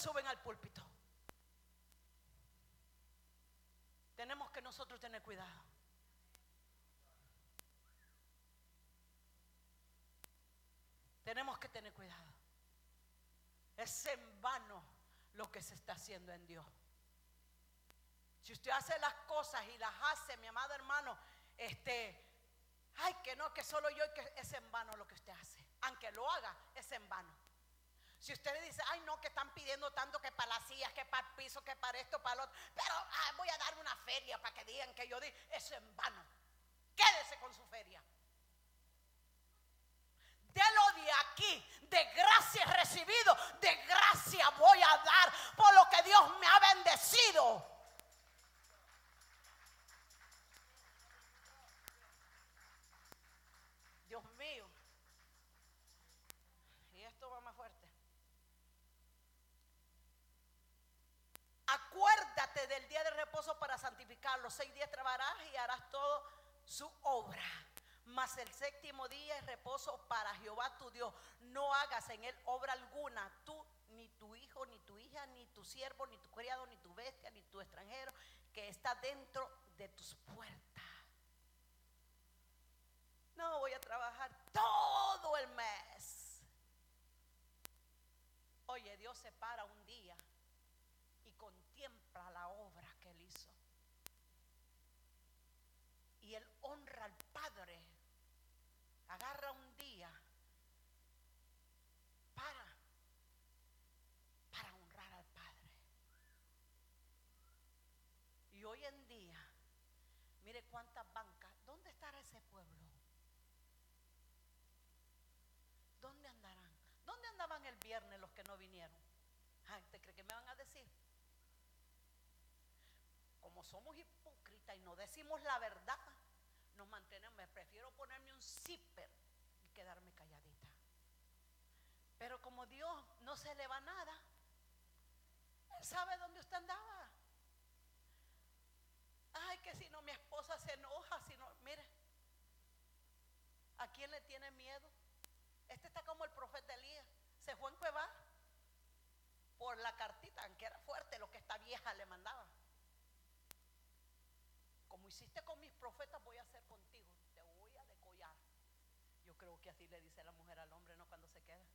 suben al púlpito. Tenemos que nosotros tener cuidado. Tenemos que tener cuidado. Es en vano lo que se está haciendo en Dios. Si usted hace las cosas y las hace, mi amado hermano, ay, que no, que solo yo, y que es en vano lo que usted hace. Aunque lo haga, es en vano. Si usted le dice, ay, no, que están pidiendo tanto, que para las sillas, que para el piso, que para esto, para lo otro, pero voy a dar una feria para que digan que yo di, eso es en vano. Quédese con su feria. De lo de aquí, de gracia he recibido, de gracia voy a dar por lo que Dios me ha bendecido. Dios mío. Y esto va más fuerte. Acuérdate del día de reposo para santificarlo. 6 días trabajarás y harás todo su obra. Mas el séptimo día es reposo para Jehová tu Dios. No hagas en él obra alguna, tú, ni tu hijo, ni tu hija, ni tu siervo, ni tu criado, ni tu bestia, ni tu extranjero que está dentro de tus puertas. No voy a trabajar todo el mes. Oye, Dios se para un día y contempla la obra que él hizo. Y él honra al Padre. Agarra un día para honrar al Padre. Y hoy en día, mire cuántas bancas. ¿Dónde estará ese pueblo? ¿Dónde andarán? ¿Dónde andaban el viernes los que no vinieron? Ay, ¿te cree que me van a decir? Como somos hipócritas y no decimos la verdad, nos mantenemos. Me prefiero ponerme un zipper y quedarme calladita. Pero como Dios no se le va nada, Él sabe dónde usted andaba. Ay, que si no mi esposa se enoja, si no, mire, ¿a quién le tiene miedo? Este está como el profeta Elías, se fue a encuevar por la cartita, aunque era fuerte lo que esta vieja le mandaba. Como hiciste con mis profetas, voy a hacer contigo, te voy a decollar. Yo creo que así le dice la mujer al hombre, ¿no? Cuando se queda.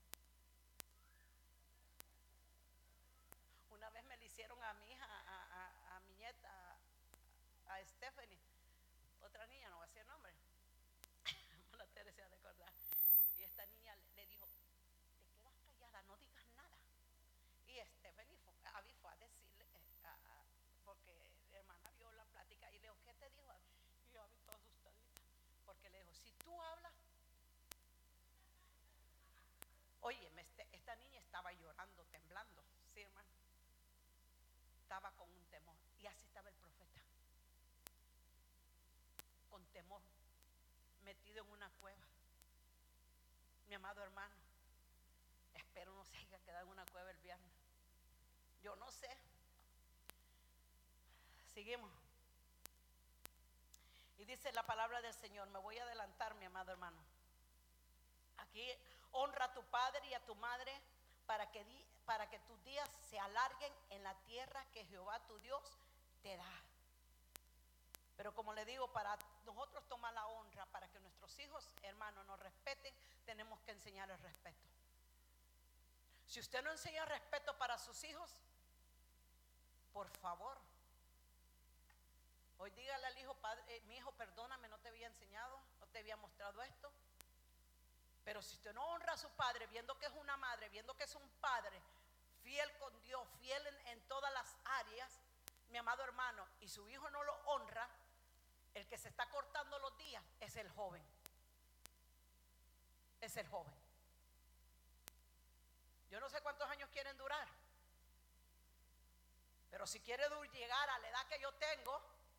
Una vez me le hicieron a mi hija, a mi nieta, a Stephanie, otra niña, no voy a decir el nombre. Hermana Teresa de acordar. Y esta niña le dijo, te quedas callada, no digas nada. Y Stephanie fue a decirle, porque la hermana vio la plática y le dijo, ¿qué te dijo? Y Abby toda asustadita, porque le dijo, si tú hablas. Oye, esta niña estaba llorando, temblando, sí, hermano. Estaba con un temor. Y así estaba el profeta, con temor, metido en una cueva. Mi amado hermano, espero no se haya quedado en una cueva el viernes. Yo no sé. Seguimos. Y dice la palabra del Señor. Me voy a adelantar, mi amado hermano. Aquí, honra a tu padre y a tu madre para que tus días se alarguen en la tierra que Jehová tu Dios te da. Pero como le digo, para nosotros tomar la honra, para que nuestros hijos, hermanos, nos respeten, tenemos que enseñar el respeto. Si usted no enseña respeto para sus hijos, por favor, hoy dígale al hijo, padre, mi hijo, perdóname, no te había enseñado, no te había mostrado esto. Pero si usted no honra a su padre, viendo que es una madre, viendo que es un padre fiel con Dios, fiel en todas las áreas, mi amado hermano, y su hijo no lo honra, el que se está cortando los días es el joven. Es el joven. Yo no sé cuántos años quieren durar, pero si quiere llegar a la edad que yo tengo,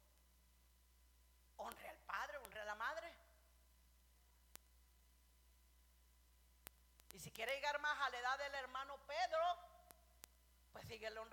honre al padre, honre a la madre. Y si quiere llegar más a la edad del hermano Pedro, pues síguelo